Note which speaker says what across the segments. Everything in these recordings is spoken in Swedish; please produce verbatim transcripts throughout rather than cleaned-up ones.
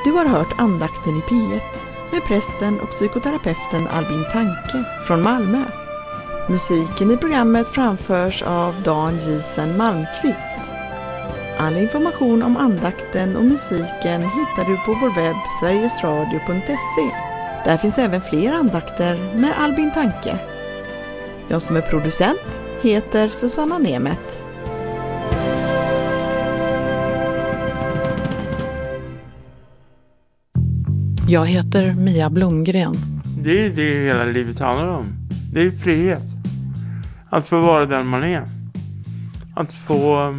Speaker 1: Du har hört andakten i P ett med prästen och psykoterapeuten Albin Tanke från Malmö. Musiken i programmet framförs av Dan Gisen Malmqvist. All information om andakten och musiken hittar du på vår webb sverigesradio punkt se. Där finns även fler andakter med Albin Tanke. Jag som är producent heter Susanna Nemet.
Speaker 2: Jag heter Mia Blomgren.
Speaker 3: Det är det hela livet handlar om. Det är frihet. Att få vara den man är. Att få,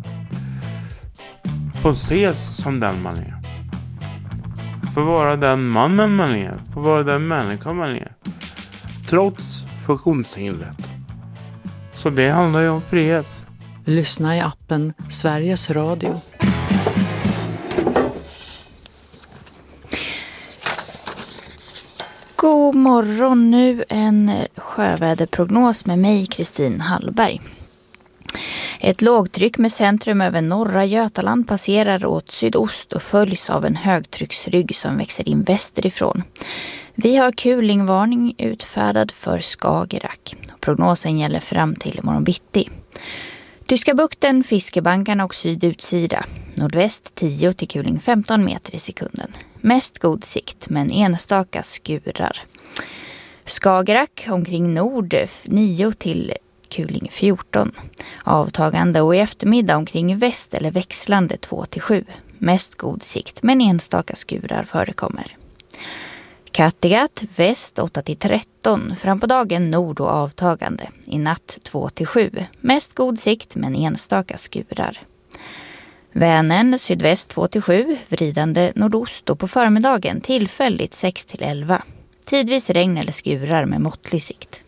Speaker 3: få ses som den man är. Få vara den mannen man är. Få vara den människan man är. Trots funktionshindret. Så det handlar ju om frihet.
Speaker 2: Lyssna i appen Sveriges Radio.
Speaker 4: God morgon, nu en sjöväderprognos med mig, Kristin Hallberg. Ett lågtryck med centrum över norra Götaland passerar åt sydost och följs av en högtrycksrygg som växer in västerifrån. Vi har kulingvarning utfärdad för Skagerrak. Prognosen gäller fram till imorgon bitti. Tyska bukten, fiskebankarna och sydutsida. Nordväst tio till kuling femton meter i sekunden. Mest god sikt men enstaka skurar. Skagerrak omkring nord nio till kuling fjorton. Avtagande och i eftermiddag omkring väst eller växlande två till sju. Mest god sikt men enstaka skurar förekommer. Kattegatt väst åtta till tretton, fram på dagen nord och avtagande. I natt två till sju, mest god sikt men enstaka skurar. Vänern sydväst två till sju, vridande nordost och på förmiddagen tillfälligt sex till elva. Tidvis regn eller skurar med måttlig sikt.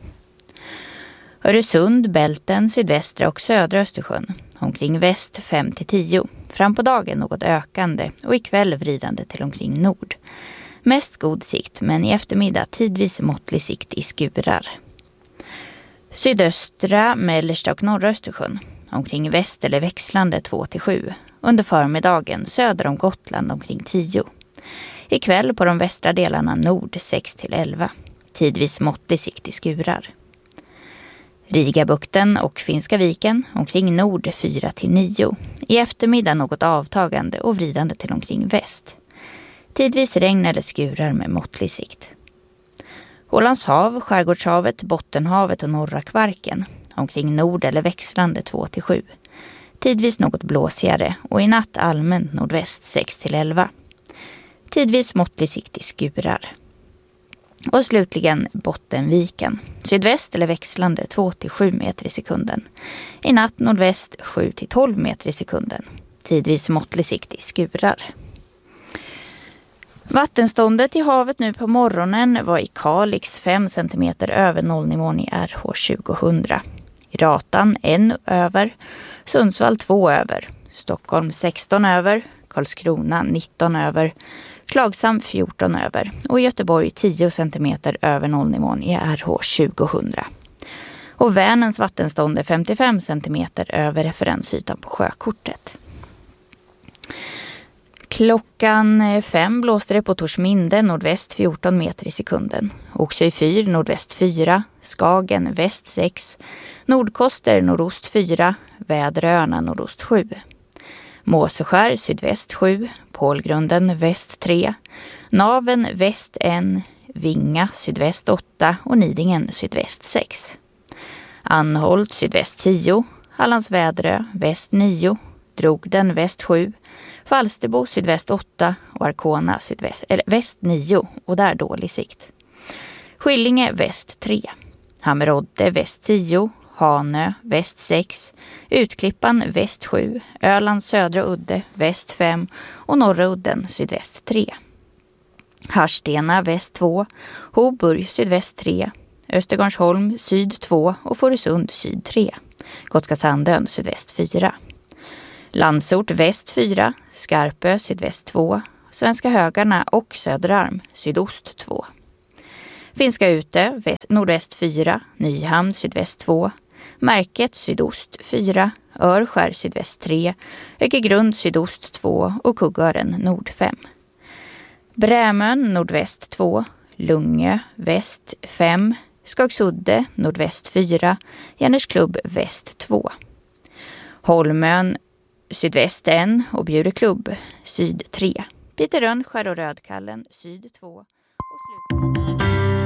Speaker 4: Öresund, Bälten, sydvästra och södra Östersjön. Omkring väst fem till tio, fram på dagen något ökande och ikväll vridande till omkring nord. Mest god sikt men i eftermiddag tidvis måttlig sikt i skurar. Sydöstra, mellersta och norra Östersjön. Omkring väst eller växlande två till sju. Under förmiddagen söder om Gotland omkring tio. Ikväll på de västra delarna nord sex till elva. Tidvis måttlig sikt i skurar. Rigabukten och Finska viken omkring nord fyra till nio. I eftermiddag något avtagande och vridande till omkring väst. Tidvis regn eller skurar med måttlig sikt. Ålands hav, Skärgårdshavet, Bottenhavet och norra Kvarken. Omkring nord eller växlande två till sju. Tidvis något blåsigare och i natt allmänt nordväst sex till elva. Tidvis måttlig sikt i skurar. Och slutligen Bottenviken. Sydväst eller växlande två till sju meter i sekunden. I natt nordväst sju till tolv meter i sekunden. Tidvis måttlig sikt i skurar. Vattenståndet i havet nu på morgonen var i Kalix fem centimeter över nollnivån i R H tjugohundra. I Ratan en över, Sundsvall två över, Stockholm sexton över, Karlskrona nitton över, Klagsam fjorton över och Göteborg tio centimeter över nollnivån i R H tjugohundra. Och Vänerns vattenstånd är femtiofem centimeter över referensytan på sjökortet. Klockan fem blåste det på Torsminde nordväst fjorton meter i sekunden. Oxö fyr nordväst fyra, Skagen väst sex, Nordkoster nordost fyra, Väderöarna nordost sju. Måseskär sydväst sju, Pålgrunden väst tre, Naven väst en, Vinga sydväst åtta och Nidingen sydväst sex. Anholt sydväst tio, Hallandsväderö väst nio, Drogden väst sju, Falsterbo sydväst åtta och Arkona sydväst eller väst nio och där dålig sikt. Skillinge väst tre, Hammerodde väst tio, Hanö väst sex, Utklippan väst sju, Ölands södra udde väst fem och norra udden sydväst tre. Harstena väst två, Hoburg sydväst tre, Östergarnsholm syd två och Fårösund syd tre. Gotska Sandön sydväst fyra. Landsort väst fyra, Skarpö sydväst två, Svenska Högarna och Söderarm sydost två. Finska Ute väst, nordväst fyra, Nyhamn sydväst två, Märket sydost fyra, Örskär sydväst tre, Ökegrund sydost två och Kuggören nord fem. Brämön nordväst två, Lungö väst fem, Skagsudde nordväst fyra, Järnesklubb väst två. Holmön sydväst en och Bjureklubb syd tre. Piterön, Skär och Rödkallen syd två och slut.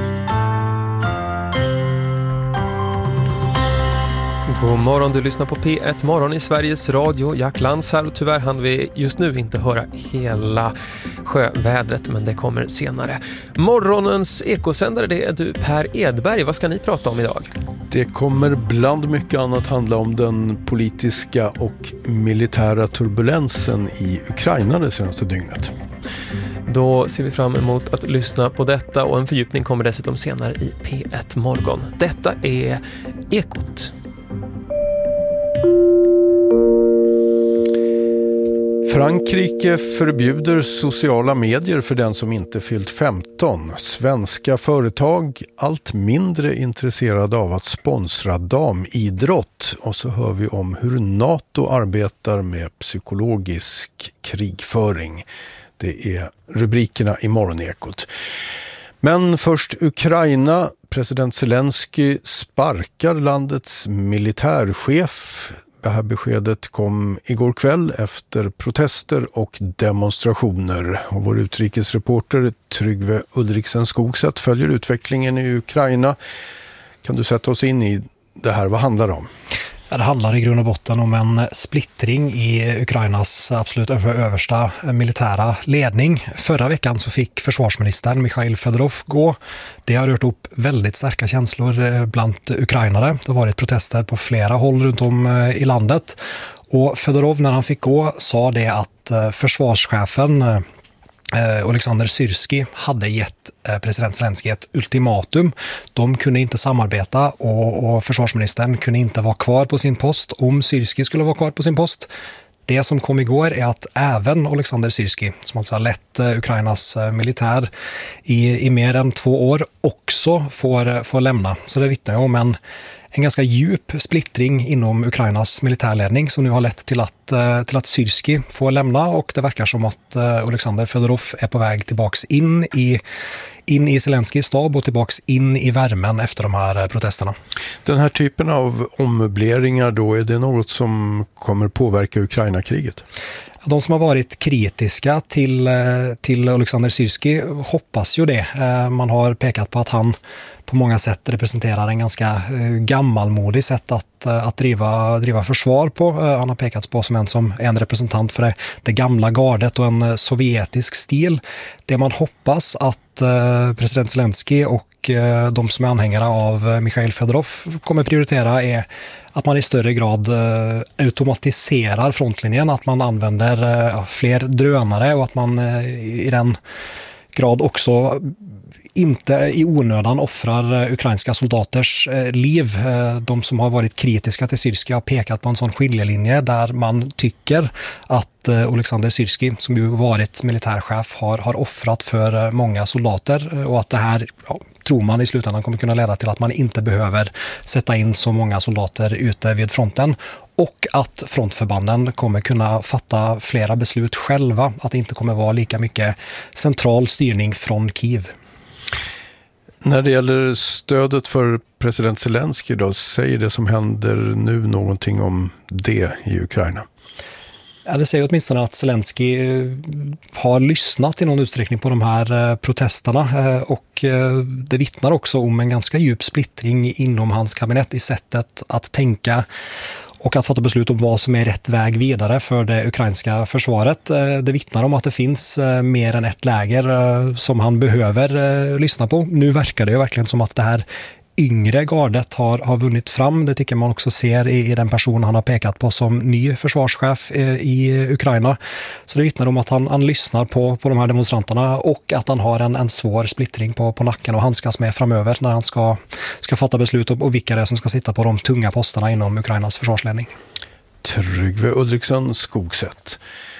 Speaker 5: God morgon, du lyssnar på P ett Morgon i Sveriges Radio. Jack Lantz här och tyvärr hann vi just nu inte höra hela sjövädret, men det kommer senare. Morgonens ekosändare, det är du Per Edberg. Vad ska ni prata om idag?
Speaker 6: Det kommer bland mycket annat handla om den politiska och militära turbulensen i Ukraina det senaste dygnet.
Speaker 5: Då ser vi fram emot att lyssna på detta och en fördjupning kommer dessutom senare i P ett Morgon. Detta är Ekot.
Speaker 6: Frankrike förbjuder sociala medier för den som inte fyllt femton. Svenska företag allt mindre intresserade av att sponsra damidrott. Och så hör vi om hur NATO arbetar med psykologisk krigföring. Det är rubrikerna i Morgonekot. Men först Ukraina. President Zelensky sparkar landets militärchef. Det här beskedet kom igår kväll efter protester och demonstrationer. Och vår utrikesreporter Tryggve Ulriksen Skogsätt följer utvecklingen i Ukraina. Kan du sätta oss in i det här? Vad handlar det om?
Speaker 7: Det handlar i grund och botten om en splittring i Ukrainas absolut översta militära ledning. Förra veckan så fick försvarsministern Mikhail Fedorov gå. Det har rört upp väldigt starka känslor bland ukrainare. Det har varit protester på flera håll runt om i landet. Och Fedorov, när han fick gå, sa det att försvarschefen Alexander Syrskij hade gett president Zelensky ett ultimatum. De kunde inte samarbeta och, och försvarsministern kunde inte vara kvar på sin post om Syrskij skulle vara kvar på sin post. Det som kom igår är att även Alexander Syrskij, som alltså har lett Ukrainas militär i, i mer än två år, också får, får lämna. Så det vittnar om en En ganska djup splittring inom Ukrainas militärledning som nu har lett till att, till att Syrskij får lämna, och det verkar som att Alexander Fedorov är på väg tillbaks in i, in i Zelenskijs stab och tillbaks in i värmen efter de här protesterna. Den här typen av ommöbleringar då, är det något som kommer påverka Ukraina-kriget? De som har varit kritiska till, till Alexander Syrskij hoppas ju det. Man har pekat på att han på många sätt representerar en ganska gammalmodig sätt att, att driva, driva försvar på. Han har pekats på som en, som en representant för det, det gamla gardet och en sovjetisk stil. Det man hoppas att president Zelensky och de som är anhängare av Mikhail Fedorov kommer prioritera är att man i större grad automatiserar frontlinjen, att man använder fler drönare och att man i den grad också inte i onödan offrar ukrainska soldaters liv. De som har varit kritiska till Syrskij har pekat på en sån skiljelinje där man tycker att Alexander Syrskij, som ju varit militärchef, har, har offrat för många soldater, och att det här, ja, tror man i slutändan kommer kunna leda till att man inte behöver sätta in så många soldater ute vid fronten, och att frontförbanden kommer kunna fatta flera beslut själva, att det inte kommer vara lika mycket central styrning från Kiev. När det gäller stödet för president Zelensky då, säger det som händer nu någonting om det i Ukraina? Ja, det säger åtminstone att Zelensky har lyssnat i någon utsträckning på de här protesterna, och det vittnar också om en ganska djup splittring inom hans kabinett i sättet att tänka och att fatta beslut om vad som är rätt väg vidare för det ukrainska försvaret. Det vittnar om att det finns mer än ett läger som han behöver lyssna på. Nu verkar det ju verkligen som att det här yngre gardet har, har vunnit fram. Det tycker man också ser i, i den person han har pekat på som ny försvarschef i, i Ukraina. Så det vittnar om att han, han lyssnar på, på de här demonstranterna, och att han har en, en svår splittring på, på nacken och handskas med framöver när han ska, ska fatta beslut om och vilka det är som ska sitta på de tunga posterna inom Ukrainas försvarsledning. Tryggve Ulriksen Skogsätt.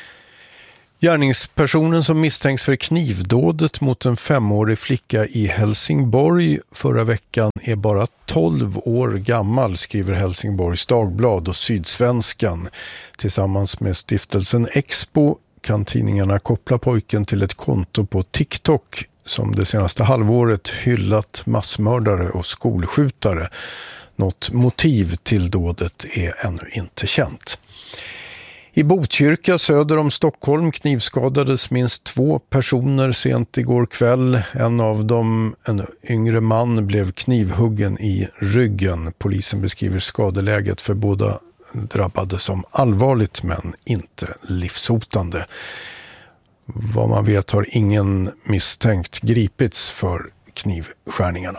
Speaker 7: Gärningspersonen som misstänks för knivdådet mot en femårig flicka i Helsingborg förra veckan är bara tolv år gammal, skriver Helsingborgs Dagblad och Sydsvenskan. Tillsammans med stiftelsen Expo
Speaker 6: kan tidningarna koppla pojken till ett konto på TikTok som det senaste halvåret hyllat massmördare och skolskjutare. Något motiv till dådet är ännu inte känt. I Botkyrka söder om Stockholm knivskadades minst två personer sent igår kväll. En av dem, en yngre man, blev knivhuggen i ryggen. Polisen beskriver skadeläget för båda drabbade som allvarligt men inte livshotande. Vad man vet har ingen misstänkt gripits för knivskärningarna.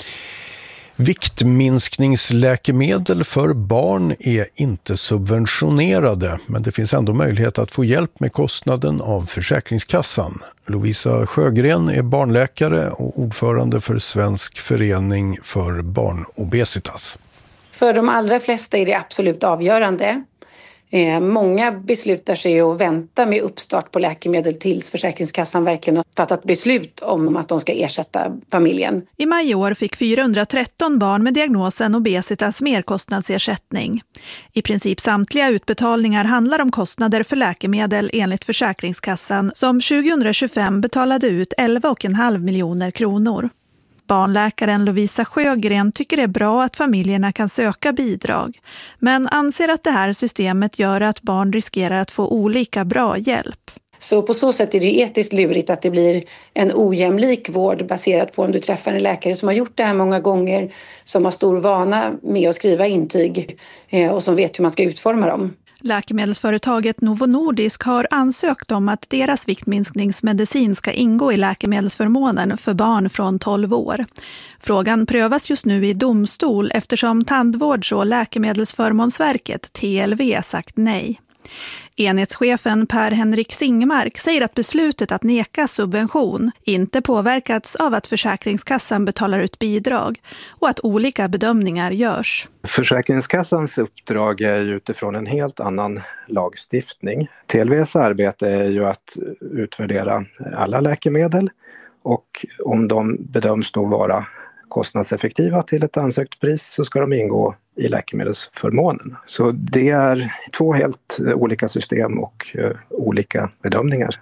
Speaker 6: Viktminskningsläkemedel för barn är inte subventionerade, men det finns ändå möjlighet att få hjälp med kostnaden av Försäkringskassan. Lovisa Sjögren är barnläkare och ordförande för Svensk förening för barnobesitas.
Speaker 8: För de allra flesta är det absolut avgörande. Eh, många beslutar sig att vänta med uppstart på läkemedel tills Försäkringskassan verkligen har fattat beslut om att de ska ersätta familjen.
Speaker 9: I maj i år fick fyrahundratretton barn med diagnosen obesitas merkostnadsersättning. I princip samtliga utbetalningar handlar om kostnader för läkemedel enligt Försäkringskassan som tjugohundratjugofem betalade ut elva komma fem miljoner kronor. Barnläkaren Lovisa Sjögren tycker det är bra att familjerna kan söka bidrag, men anser att det här systemet gör att barn riskerar att få olika bra hjälp.
Speaker 8: Så på så sätt är det etiskt lurigt att det blir en ojämlik vård baserat på om du träffar en läkare som har gjort det här många gånger, som har stor vana med att skriva intyg och som vet hur man ska utforma dem.
Speaker 9: Läkemedelsföretaget Novo Nordisk har ansökt om att deras viktminskningsmedicin ska ingå i läkemedelsförmånen för barn från tolv år. Frågan prövas just nu i domstol eftersom Tandvårds- och läkemedelsförmånsverket T L V sagt nej. Enhetschefen Per-Henrik Singmark säger att beslutet att neka subvention inte påverkats av att Försäkringskassan betalar ut bidrag och att olika bedömningar görs.
Speaker 10: Försäkringskassans uppdrag är ju utifrån en helt annan lagstiftning. T L V:s arbete är ju att utvärdera alla läkemedel och om de bedöms då vara kostnadseffektiva till ett ansökt pris så ska de ingå i läkemedelsförmånen. Så det är två helt olika system och uh, olika bedömningar.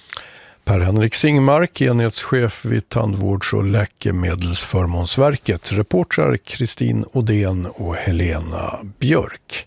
Speaker 6: Per-Henrik Singmark, enhetschef vid Tandvårds- och läkemedelsförmånsverket. Reportrar Kristin Odén och Helena Björk.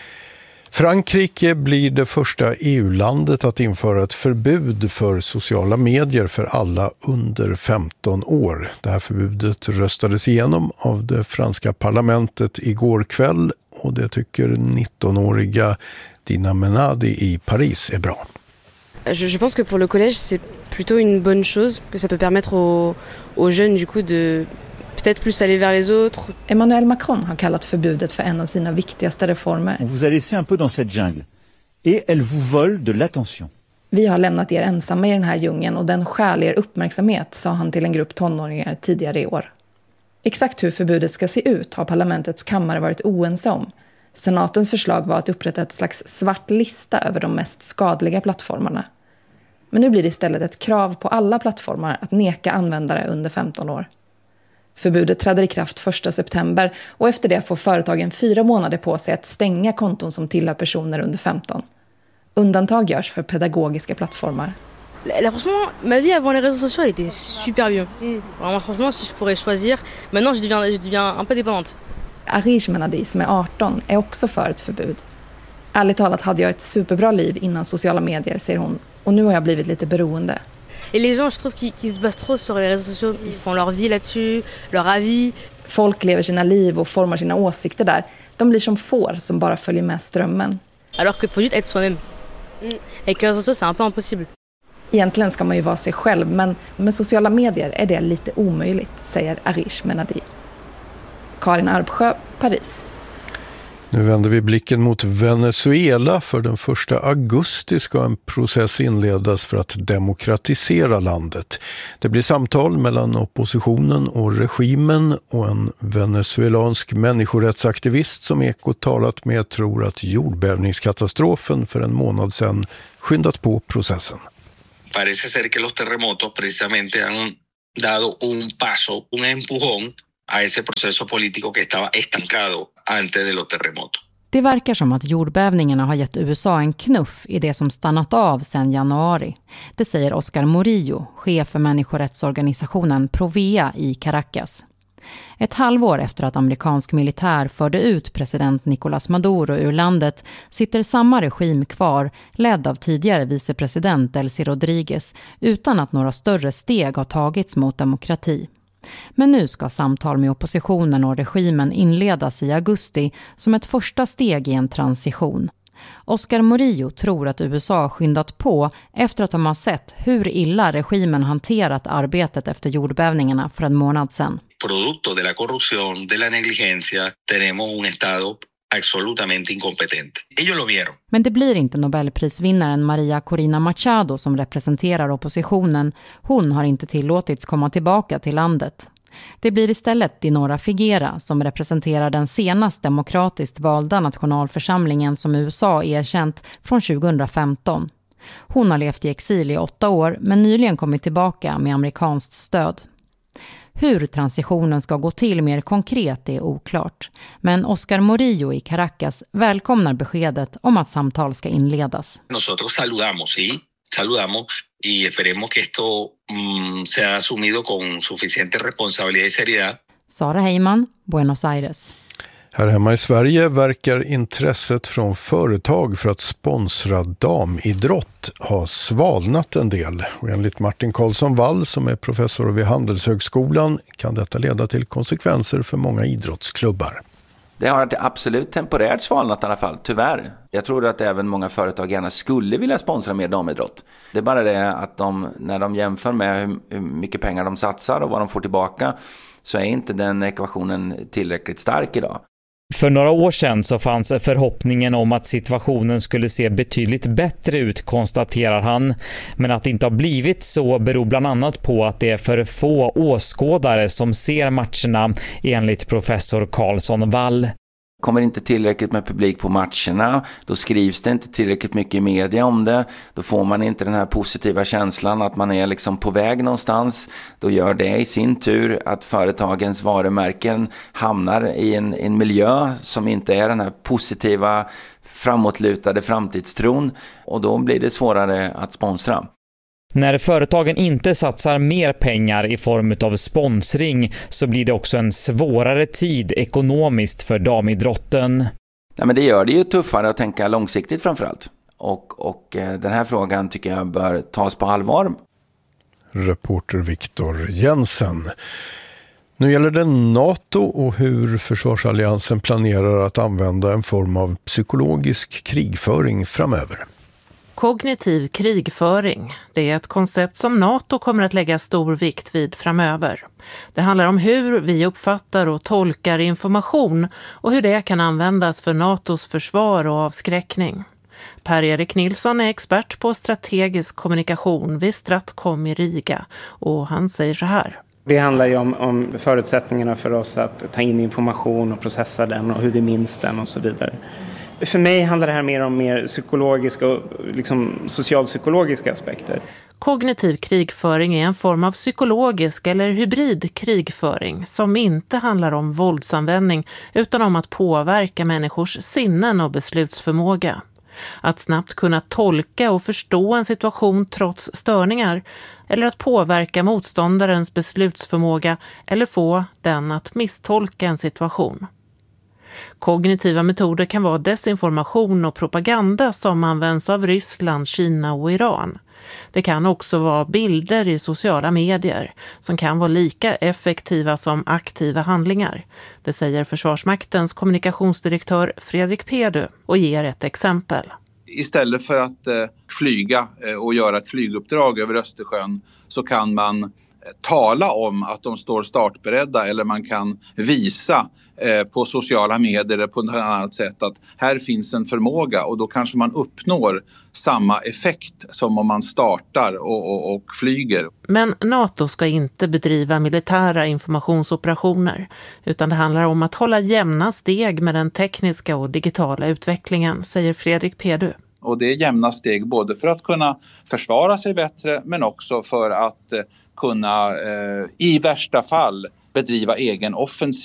Speaker 6: Frankrike blir det första E U-landet att införa ett förbud för sociala medier för alla under femton år. Det här förbudet röstades igenom av det franska parlamentet igår kväll och det tycker nittonåriga Dina Menadi i Paris är bra.
Speaker 11: Je, je pense que pour le collège c'est plutôt une bonne chose, que ça peut permettre aux, aux jeunes du coup de peut-être plus aller vers les autres.
Speaker 12: Emmanuel Macron har kallat förbudet för en av sina viktigaste reformer.
Speaker 13: On vous a laissé un peu dans cette jungle et elle vous vole de l'attention.
Speaker 12: Vi har lämnat er ensamma i den här djungeln och den stjäl er uppmärksamhet, sa han till en grupp tonåringar tidigare i år. Exakt hur förbudet ska se ut har parlamentets kammare varit oense om. Senatens förslag var att upprätta ett slags svart lista över de mest skadliga plattformarna. Men nu blir det istället ett krav på alla plattformar att neka användare under femton år. Förbudet träder i kraft första september och efter det får företagen fyra månader på sig att stänga konton som tillhör personer under femton. Undantag görs för pedagogiska plattformar.
Speaker 11: Là, franchement, ma vie avant les réseaux sociaux elle était super bien. Vraiment, franchement, si je pourrais choisir, maintenant je deviens, je deviens un peu dépendante.
Speaker 12: Arish Menadi, som är arton, är också för ett förbud. Ärligt talat hade jag ett superbra liv innan sociala medier, säger hon. Och nu har jag blivit lite beroende.
Speaker 11: Et les gens, je trouve qu'ils, qu'ils se basent trop sur les réseaux sociaux. Ils font leur vie là-dessus, leur avis.
Speaker 12: Folk lever sina liv och formar sina åsikter där. De blir som får som bara följer med strömmen.
Speaker 11: Alors qu'il faut juste être soi-même. Avec les réseaux sociaux, c'est un peu impossible.
Speaker 12: Egentligen ska man ju vara sig själv, men med sociala medier är det lite omöjligt, säger Arish Menadi. Karin Arbsjö, Paris.
Speaker 6: Nu vänder vi blicken mot Venezuela. För den första augusti ska en process inledas för att demokratisera landet. Det blir samtal mellan oppositionen och regimen och en venezuelansk människorättsaktivist som Ekot talat med tror att jordbävningskatastrofen för en månad sedan skyndat på processen.
Speaker 14: Parece ser que los terremotos precisamente han dado un paso, un empujón a ese proceso político que estaba estancado antes de los terremotos.
Speaker 15: Det verkar som att jordbävningarna har gett U S A en knuff i det som stannat av sedan januari. Det säger Oscar Murillo, chef för människorättsorganisationen Provea i Caracas. Ett halvår efter att amerikansk militär förde ut president Nicolás Maduro ur landet sitter samma regim kvar, ledd av tidigare vicepresident Delcy Rodríguez, utan att några större steg har tagits mot demokrati. Men nu ska samtal med oppositionen och regimen inledas i augusti som ett första steg i en transition. Oscar Murillo tror att U S A har skyndat på efter att de har sett hur illa regimen hanterat arbetet efter jordbävningarna för en månad sedan.
Speaker 14: Producto de la corrupción, de la negligencia, tenemos un estado absolutamente incompetente. Ellos lo vieron.
Speaker 15: Men det blir inte Nobelprisvinnaren Maria Corina Machado som representerar oppositionen. Hon har inte tillåtits komma tillbaka till landet. Det blir istället Dinora Figuera som representerar den senast demokratiskt valda nationalförsamlingen som U S A erkänt från tjugohundrafemton. Hon har levt i exil i åtta år men nyligen kommit tillbaka med amerikanskt stöd. Hur transitionen ska gå till mer konkret är oklart. Men Oscar Murillo i Caracas välkomnar beskedet om att samtal ska inledas.
Speaker 14: Nosotros saludamos, sí, saludamos y esperemos que esto mm, sea asumido con suficiente responsabilidad y seriedad.
Speaker 15: Sara Heyman, Buenos Aires.
Speaker 6: Här hemma i Sverige verkar intresset från företag för att sponsra damidrott ha svalnat en del. Och enligt Martin Karlsson Wall, som är professor vid Handelshögskolan, kan detta leda till konsekvenser för många idrottsklubbar.
Speaker 16: Det har absolut temporärt svalnat i alla fall, tyvärr. Jag tror att även många företag gärna skulle vilja sponsra mer damidrott. Det är bara det att de, när de jämför med hur, hur mycket pengar de satsar och vad de får tillbaka, så är inte den ekvationen tillräckligt stark idag.
Speaker 17: För några år sedan så fanns förhoppningen om att situationen skulle se betydligt bättre ut, konstaterar han. Men att det inte har blivit så beror bland annat på att det är för få åskådare som ser matcherna, enligt professor Karlsson Wall.
Speaker 16: Kommer inte tillräckligt med publik på matcherna, då skrivs det inte tillräckligt mycket i media om det, då får man inte den här positiva känslan att man är liksom på väg någonstans. Då gör det i sin tur att företagens varumärken hamnar i en, en miljö som inte är den här positiva, framåtlutade framtidstron, och då blir det svårare att sponsra.
Speaker 17: När företagen inte satsar mer pengar i form av sponsring så blir det också en svårare tid ekonomiskt för damidrotten.
Speaker 16: Ja, men det gör det ju tuffare att tänka långsiktigt framförallt. Och, och den här frågan tycker jag bör tas på allvar.
Speaker 6: Reporter Viktor Jensen. Nu gäller det NATO och hur försvarsalliansen planerar att använda en form av psykologisk krigföring framöver.
Speaker 18: Kognitiv krigföring, det är ett koncept som NATO kommer att lägga stor vikt vid framöver. Det handlar om hur vi uppfattar och tolkar information och hur det kan användas för NATOs försvar och avskräckning. Per-Erik Nilsson är expert på strategisk kommunikation vid Stratcom i Riga, och han säger så här.
Speaker 19: Det handlar ju om, om förutsättningarna för oss att ta in information och processa den och hur vi minns den och så vidare. För mig handlar det här mer om mer psykologiska och liksom socialpsykologiska aspekter.
Speaker 18: Kognitiv krigföring är en form av psykologisk eller hybrid krigföring som inte handlar om våldsanvändning utan om att påverka människors sinnen och beslutsförmåga. Att snabbt kunna tolka och förstå en situation trots störningar, eller att påverka motståndarens beslutsförmåga eller få den att misstolka en situation. Kognitiva metoder kan vara desinformation och propaganda som används av Ryssland, Kina och Iran. Det kan också vara bilder i sociala medier som kan vara lika effektiva som aktiva handlingar. Det säger Försvarsmaktens kommunikationsdirektör Fredrik Pedu och ger ett exempel.
Speaker 20: Istället för att eh, flyga eh, och göra ett flyguppdrag över Östersjön så kan man eh, tala om att de står startberedda, eller man kan visa eh, på sociala medier eller på något annat sätt att här finns en förmåga, och då kanske man uppnår samma effekt som om man startar och, och, och flyger.
Speaker 18: Men NATO ska inte bedriva militära informationsoperationer, utan det handlar om att hålla jämna steg med den tekniska och digitala utvecklingen, säger Fredrik Pedu.
Speaker 20: Och det är jämna steg både för att kunna försvara sig bättre, men också för att eh, kunna eh, i värsta fall bedriva egen offensiv.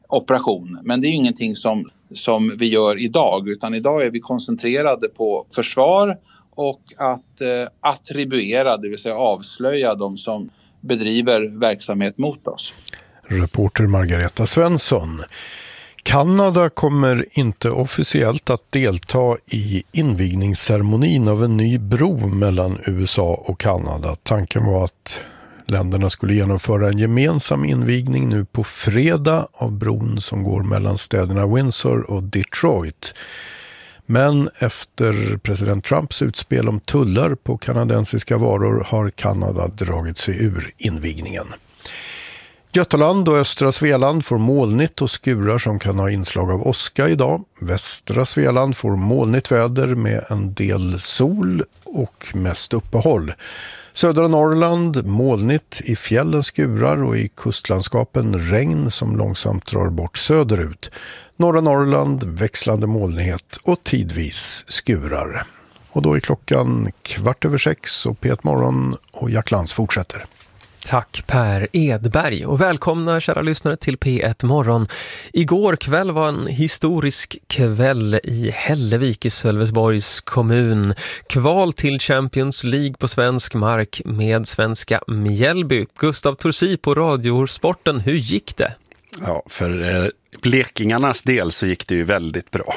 Speaker 20: operation. Men det är ju ingenting som, som vi gör idag, utan idag är vi koncentrerade på försvar och att eh, attribuera, det vill säga avslöja de som bedriver verksamhet mot oss.
Speaker 6: Reporter Margareta Svensson. Kanada kommer inte officiellt att delta i invigningsceremonin av en ny bro mellan U S A och Kanada. Tanken var att länderna skulle genomföra en gemensam invigning nu på fredag av bron som går mellan städerna Windsor och Detroit. Men efter president Trumps utspel om tullar på kanadensiska varor har Kanada dragit sig ur invigningen. Götaland och östra Svealand får molnigt och skurar som kan ha inslag av åska idag. Västra Svealand får molnigt väder med en del sol och mest uppehåll. Södra Norrland molnigt, i fjällen skurar och i kustlandskapen regn som långsamt drar bort söderut. Norra Norrland växlande molnighet och tidvis skurar. Och då är klockan kvart över sex och P ett Morgon och Jack Lantz fortsätter.
Speaker 5: Tack Per Edberg och välkomna kära lyssnare till P ett Morgon. Igår kväll var en historisk kväll i Hällevik i Sölvesborgs kommun. Kval till Champions League på svensk mark med svenska Mjällby. Gustav Torsi på Radiosporten, hur gick det?
Speaker 21: Ja, för eh, blekingarnas del så gick det ju väldigt bra.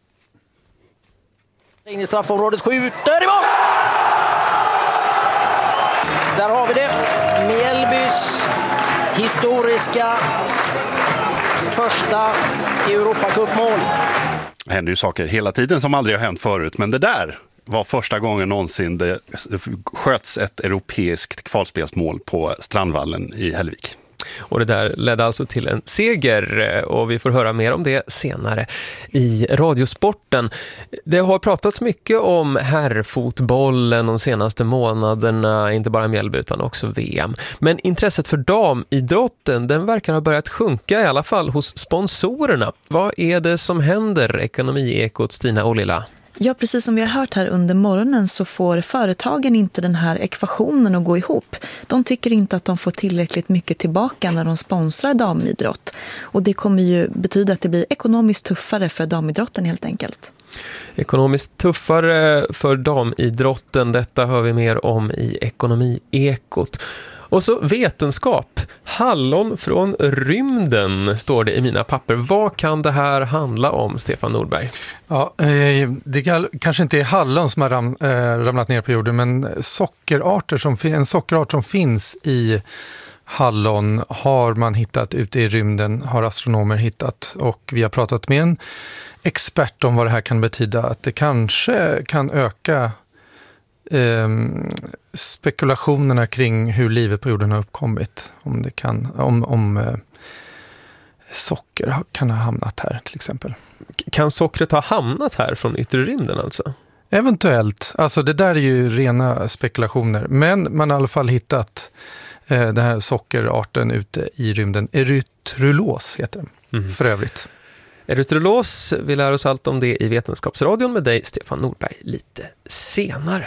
Speaker 22: In i straffområdet, skjuter i mål! Där har vi det. Mjällbys historiska första Europacup-mål.
Speaker 21: Det händer ju saker hela tiden som aldrig har hänt förut, men det där var första gången någonsin det sköts ett europeiskt kvalspelsmål på Strandvallen i Hällevik.
Speaker 5: Och det där ledde alltså till en seger och vi får höra mer om det senare i Radiosporten. Det har pratats mycket om herrfotbollen de senaste månaderna, inte bara Mjällby utan också V M. Men intresset för damidrotten, den verkar ha börjat sjunka i alla fall hos sponsorerna. Vad är det som händer? Ekonomiekot Stina Olila.
Speaker 23: Ja, precis som vi har hört här under morgonen så får företagen inte den här ekvationen att gå ihop. De tycker inte att de får tillräckligt mycket tillbaka när de sponsrar damidrott. Och det kommer ju betyda att det blir ekonomiskt tuffare för damidrotten helt enkelt.
Speaker 5: Ekonomiskt tuffare för damidrotten, detta hör vi mer om i Ekonomiekot. Och så vetenskap. Hallon från rymden står det i mina papper. Vad kan det här handla om, Stefan Nordberg?
Speaker 24: Ja, det kanske inte är hallon som har ram, ramlat ner på jorden, men sockerarter som, en sockerart som finns i hallon har man hittat ute i rymden, har astronomer hittat. Och vi har pratat med en expert om vad det här kan betyda. Att det kanske kan öka Eh, spekulationerna kring hur livet på jorden har uppkommit. Om, det kan, om, om eh, socker kan ha hamnat här till exempel.
Speaker 5: Kan sockret ha hamnat här från yttre rymden alltså?
Speaker 24: Eventuellt. Alltså det där är ju rena spekulationer. Men man har i alla fall hittat eh, den här sockerarten ute i rymden. Erythrolos heter den mm. för övrigt.
Speaker 5: Erythrolos, vi lär oss allt om det i Vetenskapsradion med dig, Stefan Nordberg, lite senare.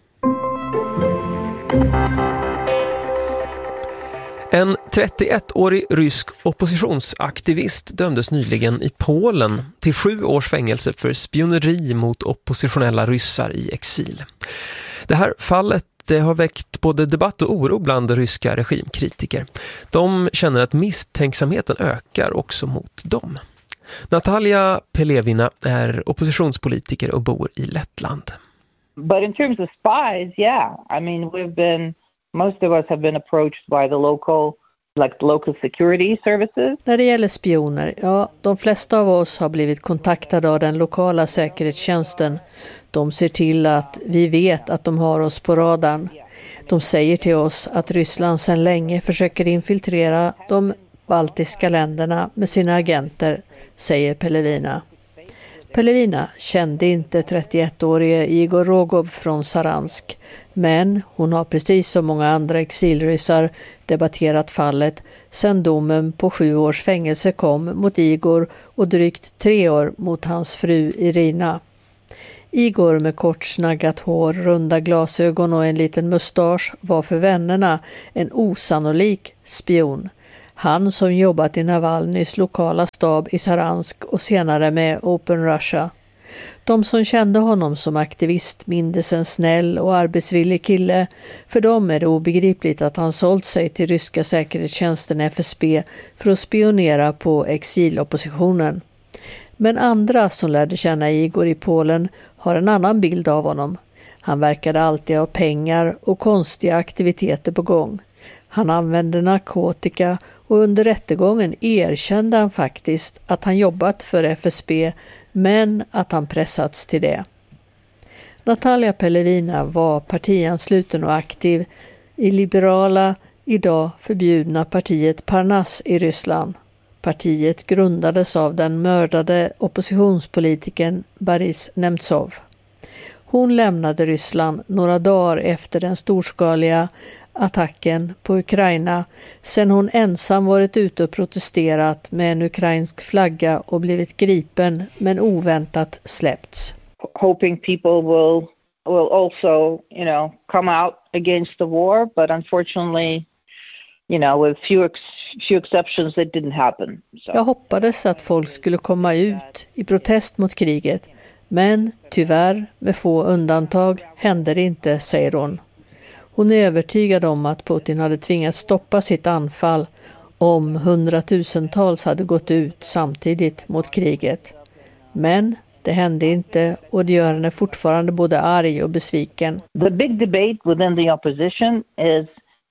Speaker 5: En trettioettårig rysk oppositionsaktivist dömdes nyligen i Polen till sju års fängelse för spioneri mot oppositionella ryssar i exil. Det här fallet det har väckt både debatt och oro bland ryska regimkritiker. De känner att misstänksamheten ökar också mot dem. Natalia Pelevina är oppositionspolitiker och bor i Lettland.
Speaker 25: But in terms of spies, yeah. I mean, we've been, most of us have been approached by the local, like the local security services.
Speaker 26: När det gäller spioner, ja, de flesta av oss har blivit kontaktade av den lokala säkerhetstjänsten. De ser till att vi vet att de har oss på radarn. De säger till oss att Ryssland sedan länge försöker infiltrera de baltiska länderna med sina agenter, säger Pelevina. Pelevina kände inte trettioettårige Igor Rogov från Saransk, men hon har precis som många andra exilryssar debatterat fallet sedan domen på sju års fängelse kom mot Igor och drygt tre år mot hans fru Irina. Igor med kort snaggat hår, runda glasögon och en liten mustasch var för vännerna en osannolik spion. Han som jobbat i Navalnys lokala stab i Saransk och senare med Open Russia. De som kände honom som aktivist mindes en snäll och arbetsvillig kille. För dem är det obegripligt att han sålt sig till ryska säkerhetstjänsten F S B för att spionera på exiloppositionen. Men andra som lärde känna Igor i Polen har en annan bild av honom. Han verkade alltid ha pengar och konstiga aktiviteter på gång. Han använde narkotika och under rättegången erkände han faktiskt att han jobbat för F S B, men att han pressats till det. Natalia Pelevina var partiansluten och aktiv i liberala, idag förbjudna partiet Parnas i Ryssland. Partiet grundades av den mördade oppositionspolitikern Boris Nemtsov. Hon lämnade Ryssland några dagar efter den storskaliga attacken på Ukraina, sen hon ensam varit ute och protesterat med en ukrainsk flagga och blivit gripen men oväntat släppts.
Speaker 25: Hoping people will will also, you know, come out against the war, but unfortunately, you know, with few ex few exceptions, it didn't happen. So.
Speaker 26: Jag hoppades att folk skulle komma ut i protest mot kriget, men tyvärr med få undantag hände det inte, säger hon. Hon är övertygad om att Putin hade tvingats stoppa sitt anfall om hundratusentals hade gått ut samtidigt mot kriget. Men det hände inte och det gör henne fortfarande både arg och besviken.
Speaker 25: The big debate within the opposition is,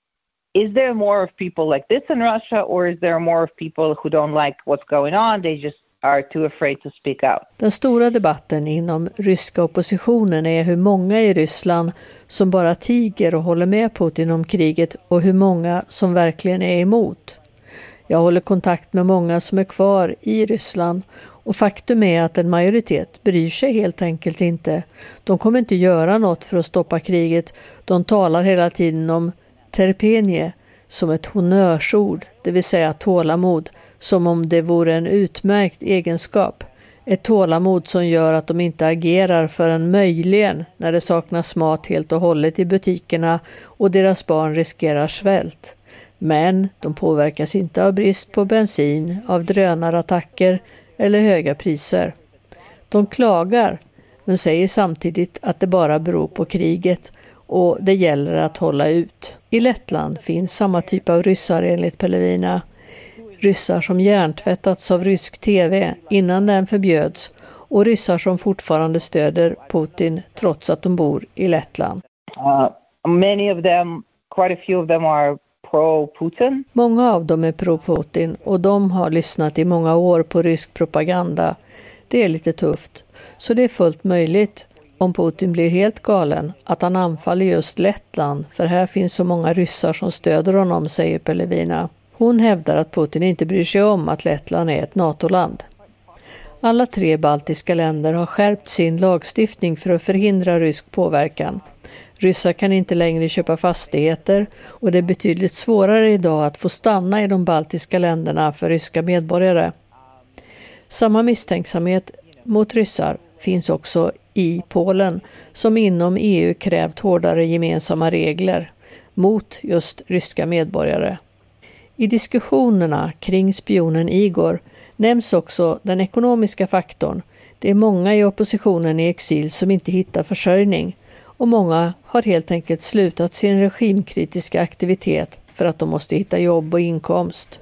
Speaker 25: is there more of people like this in Russia, or is there more of people who don't like what's going on? They just are too afraid to speak out.
Speaker 26: Den stora debatten inom ryska oppositionen är hur många i Ryssland som bara tiger och håller med Putin om kriget och hur många som verkligen är emot. Jag håller kontakt med många som är kvar i Ryssland och faktum är att en majoritet bryr sig helt enkelt inte. De kommer inte göra något för att stoppa kriget. De talar hela tiden om terpenie som ett honnörsord, det vill säga tålamod, som om det vore en utmärkt egenskap. Ett tålamod som gör att de inte agerar förrän möjligen när det saknas mat helt och hållet i butikerna och deras barn riskerar svält. Men de påverkas inte av brist på bensin, av drönarattacker eller höga priser. De klagar, men säger samtidigt att det bara beror på kriget och det gäller att hålla ut. I Lettland finns samma typ av ryssar enligt Pelevina. Ryssar som hjärntvättats av rysk tv innan den förbjöds och ryssar som fortfarande stöder Putin trots att de bor i Lettland.
Speaker 25: Uh, many of them, quite a few of them are pro-Putin.
Speaker 26: Många av dem är pro-Putin och de har lyssnat i många år på rysk propaganda. Det är lite tufft, så det är fullt möjligt om Putin blir helt galen att han anfaller just Lettland, för här finns så många ryssar som stöder honom, säger Pelevina. Hon hävdar att Putin inte bryr sig om att Lettland är ett NATO-land. Alla tre baltiska länder har skärpt sin lagstiftning för att förhindra rysk påverkan. Ryssar kan inte längre köpa fastigheter och det är betydligt svårare idag att få stanna i de baltiska länderna för ryska medborgare. Samma misstänksamhet mot ryssar finns också i Polen, som inom E U krävt hårdare gemensamma regler mot just ryska medborgare. I diskussionerna kring spionen Igor nämns också den ekonomiska faktorn. Det är många i oppositionen i exil som inte hittar försörjning och många har helt enkelt slutat sin regimkritiska aktivitet för att de måste hitta jobb och inkomst.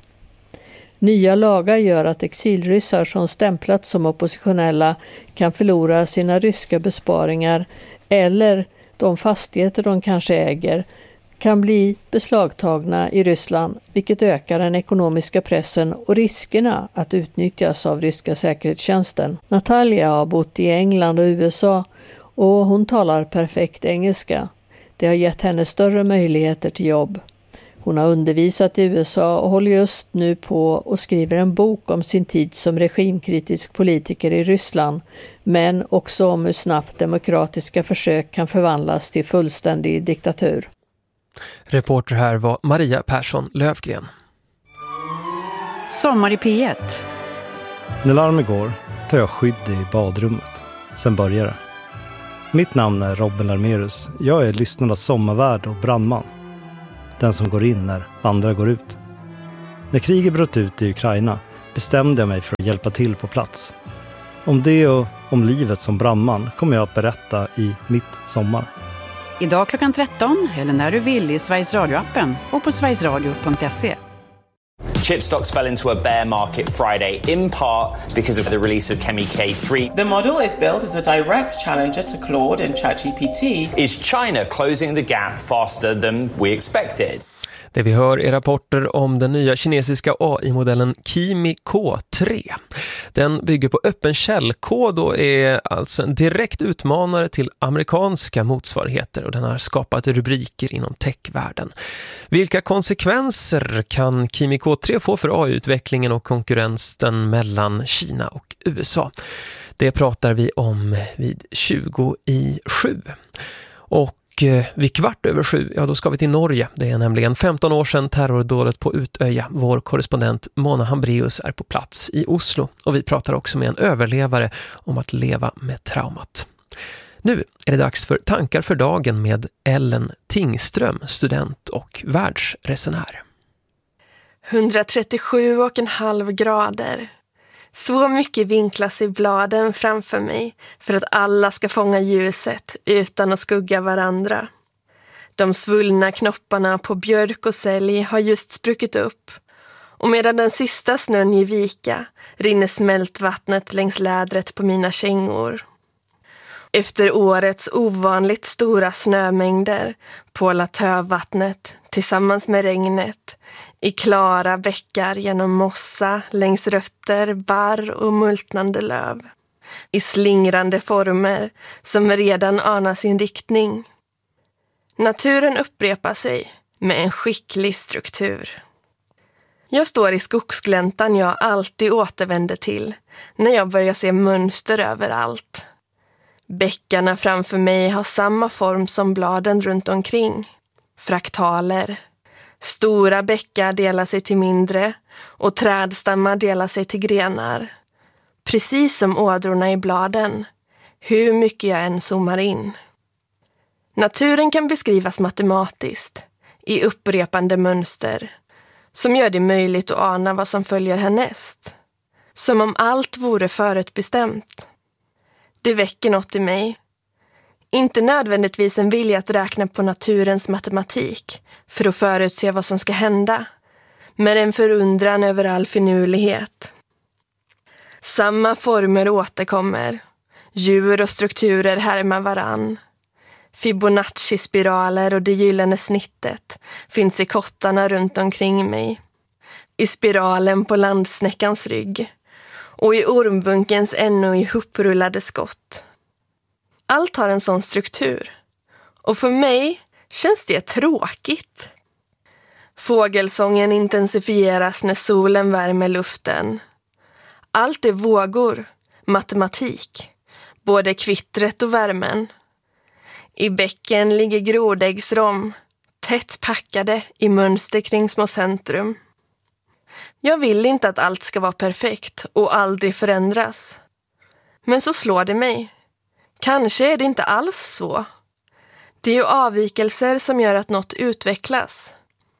Speaker 26: Nya lagar gör att exilryssar som stämplats som oppositionella kan förlora sina ryska besparingar eller de fastigheter de kanske äger kan bli beslagtagna i Ryssland, vilket ökar den ekonomiska pressen och riskerna att utnyttjas av ryska säkerhetstjänsten. Natalia har bott i England och U S A och hon talar perfekt engelska. Det har gett henne större möjligheter till jobb. Hon har undervisat i U S A och håller just nu på och skriver en bok om sin tid som regimkritisk politiker i Ryssland, men också om hur snabbt demokratiska försök kan förvandlas till fullständig diktatur.
Speaker 5: Reporter här var Maria Persson Lövgren.
Speaker 1: Sommar i P ett.
Speaker 2: När larmet går tar jag skydd i badrummet. Sen börjar det. Mitt namn är Robin Larmerus. Jag är lyssnarnas sommarvärd och brandman. Den som går in när andra går ut. När kriget bröt ut i Ukraina bestämde jag mig för att hjälpa till på plats. Om det och om livet som brandman kommer jag att berätta i Mitt sommar.
Speaker 1: Idag klockan tretton eller när du vill i Sveriges Radio-appen och på sverigesradio punkt se.
Speaker 3: Chip stocks fell into a bear market Friday, in part because of the release of Chemi K three.
Speaker 4: The model is built as a direct challenger to Claude and ChatGPT.
Speaker 3: Is China closing the gap faster than we expected?
Speaker 5: Det vi hör är rapporter om den nya kinesiska A I-modellen Chemi K tre. Den bygger på öppen källkod och är alltså en direkt utmanare till amerikanska motsvarigheter, och den har skapat rubriker inom techvärlden. Vilka konsekvenser kan Chemi K tre få för A I-utvecklingen och konkurrensen mellan Kina och U S A? Det pratar vi om vid tjugo i sju. Och vid kvart över sju, ja då ska vi till Norge. Det är nämligen femton år sedan terrordådet på Utöja. Vår korrespondent Mona Hambreus är på plats i Oslo, och vi pratar också med en överlevare om att leva med traumat. Nu är det dags för Tankar för dagen med Ellen Tingström, student och världsresenär.
Speaker 7: hundratrettiosju och en halv grader. Så mycket vinklas i bladen framför mig för att alla ska fånga ljuset utan att skugga varandra. De svullna knopparna på björk och sälj har just spruckit upp, och medan den sista snön ger vika rinner smältvattnet längs lädret på mina kängor. Efter årets ovanligt stora snömängder pålar tövvattnet tillsammans med regnet i klara bäckar genom mossa, längs rötter, barr och multnande löv. I slingrande former som redan anar sin riktning. Naturen upprepar sig med en skicklig struktur. Jag står i skogsgläntan jag alltid återvänder till när jag börjar se mönster överallt. Bäckarna framför mig har samma form som bladen runt omkring. Fraktaler. Stora bäckar delar sig till mindre och trädstammar delar sig till grenar. Precis som ådrorna i bladen, hur mycket jag än zoomar in. Naturen kan beskrivas matematiskt, i upprepande mönster, som gör det möjligt att ana vad som följer härnäst. Som om allt vore förutbestämt. Det väcker något i mig. Inte nödvändigtvis en vilja att räkna på naturens matematik för att förutse vad som ska hända, men en förundran över all finurlighet. Samma former återkommer. Djur och strukturer härmar varann. Fibonacci-spiraler och det gyllene snittet finns i kottarna runt omkring mig. I spiralen på landsnäckans rygg. Och i ormbunkens ännu ihoprullade skott. Allt har en sån struktur. Och för mig känns det tråkigt. Fågelsången intensifieras när solen värmer luften. Allt är vågor, matematik. Både kvittret och värmen. I bäcken ligger grodäggsrom, tätt packade i mönster kring små centrum. Jag vill inte att allt ska vara perfekt och aldrig förändras. Men så slår det mig. Kanske är det inte alls så. Det är ju avvikelser som gör att något utvecklas.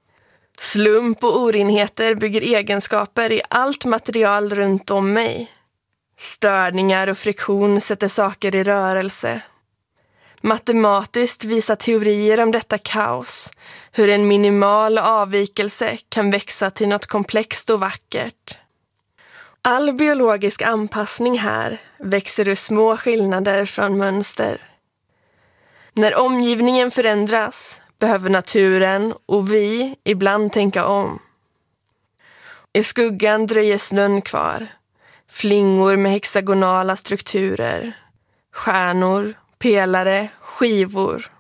Speaker 7: Slump och orenheter bygger egenskaper i allt material runt om mig. Störningar och friktion sätter saker i rörelse. Matematiskt visar teorier om detta kaos hur en minimal avvikelse kan växa till något komplext och vackert. All biologisk anpassning här växer ur små skillnader från mönster. När omgivningen förändras behöver naturen och vi ibland tänka om. I skuggan dröjer snön kvar, flingor med hexagonala strukturer, stjärnor, pelare, skivor.